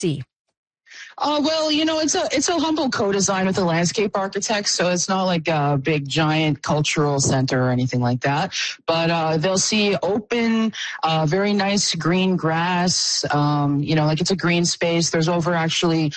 see? Well, it's a humble co-design with a landscape architect, so it's not like a big giant cultural center or anything like that. But they'll see open, very nice green grass. Like it's a green space. There's over actually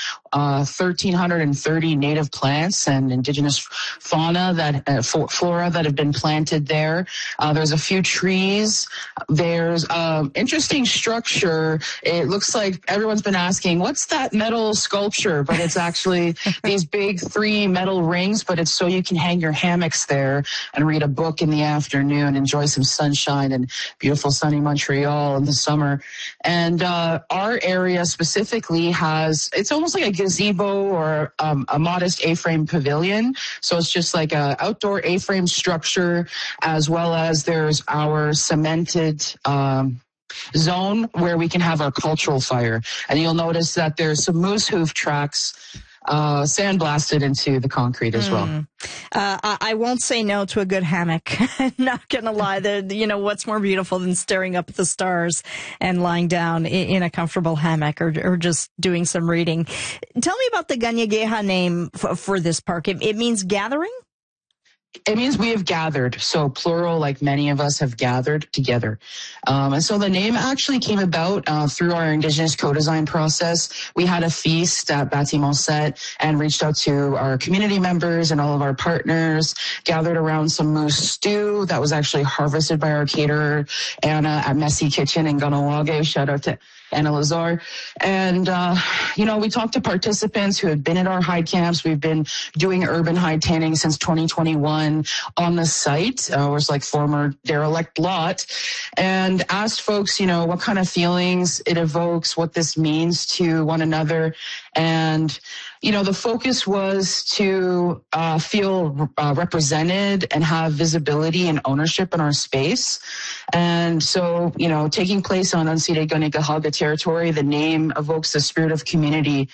1,330 native plants and indigenous fauna flora that have been planted there. There's a few trees. There's interesting structure. It looks like everyone's been asking, what's that metal sculpture? But it's actually these big 3 metal rings, but it's so you can hang your hammocks there and read a book in the afternoon, enjoy some sunshine in beautiful sunny Montreal in the summer. And our area specifically it's almost like a gazebo or a modest A-frame pavilion. So it's just like a outdoor A-frame structure, as well as there's our cemented zone where we can have our cultural fire. And you'll notice that there's some moose hoof tracks sandblasted into the concrete as well. I won't say no to a good hammock. Not gonna lie. What's more beautiful than staring up at the stars and lying down in a comfortable hammock or just doing some reading. Tell me about the Ganyageha name for this park. It means gathering? It means we have gathered, so plural, like many of us have gathered together. And so the name actually came about through our Indigenous co-design process. We had a feast at Bâtiment 7 and reached out to our community members and all of our partners, gathered around some moose stew that was actually harvested by our caterer, Anna, at Messy Kitchen in Kahnawake. Shout out to Anna Lazar. And, we talked to participants who had been at our hide camps. We've been doing urban hide tanning since 2021 on the site. It was like former derelict lot. And asked folks, what kind of feelings it evokes, what this means to one another. And, the focus was to feel represented and have visibility and ownership in our space. And so, taking place on unceded Kanien'kehá:ka territory, the name evokes the spirit of community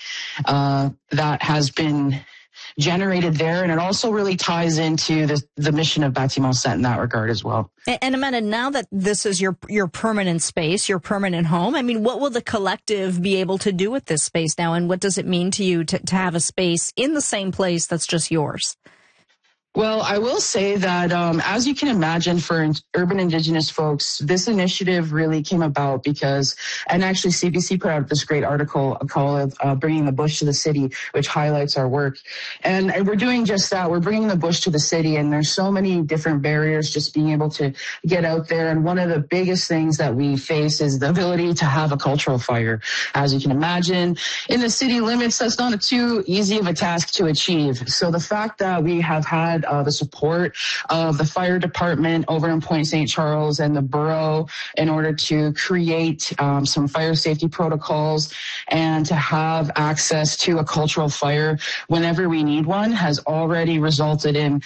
that has been generated there. And it also really ties into the mission of Bâtiment 7 in that regard as well. And Amanda, now that this is your permanent space, your permanent home, what will the collective be able to do with this space now? And what does it mean to you to have a space in the same place that's just yours? Well, I will say that as you can imagine, for urban Indigenous folks, this initiative really came about and actually CBC put out this great article called Bringing the Bush to the City, which highlights our work. And we're doing just that. We're bringing the bush to the city, and there's so many different barriers just being able to get out there. And one of the biggest things that we face is the ability to have a cultural fire. As you can imagine, in the city limits, that's not too easy of a task to achieve. So the fact that we have had the support of the fire department over in Point St. Charles and the borough in order to create some fire safety protocols and to have access to a cultural fire whenever we need one has already resulted in,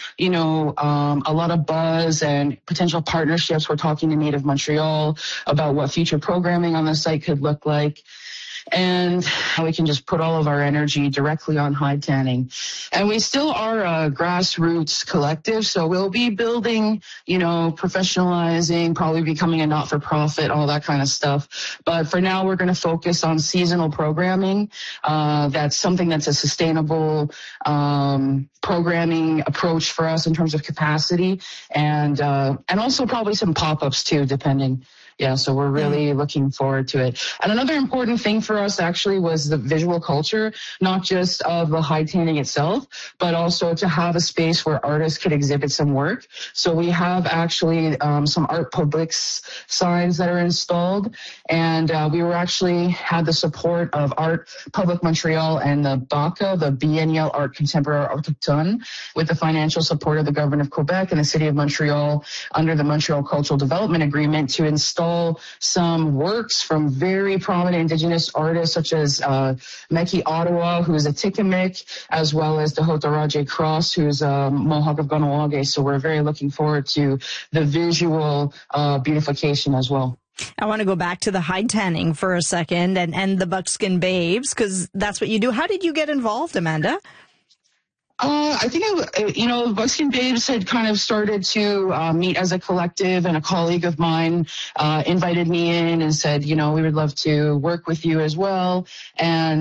a lot of buzz and potential partnerships. We're talking to Native Montreal about what future programming on the site could look like, and how we can just put all of our energy directly on hide tanning. And we still are a grassroots collective, so we'll be building, professionalizing, probably becoming a not-for-profit, all that kind of stuff. But for now, we're going to focus on seasonal programming. That's something that's a sustainable programming approach for us in terms of capacity, and also probably some pop-ups too, depending. Yeah, so we're really looking forward to it. And another important thing for us actually was the visual culture, not just of the hide tanning itself, but also to have a space where artists could exhibit some work. So we have actually some art publics signs that are installed, and we had the support of Art Public Montreal and the BACA, the Biennial Art Contemporary Autochtone, with the financial support of the government of Quebec and the city of Montreal under the Montreal Cultural Development Agreement to install some works from very prominent Indigenous artists such as Meki Ottawa, who is a Tikimik, as well as the Hotaraje Cross, who's a Mohawk of Kahnawake. So we're very looking forward to the visual beautification as well. I want to go back to the hide tanning for a second and the Buckskin Babes, because that's what you do. How did you get involved, Amanda? I think, Buckskin Babes had kind of started to meet as a collective, and a colleague of mine invited me in and said, we would love to work with you as well. And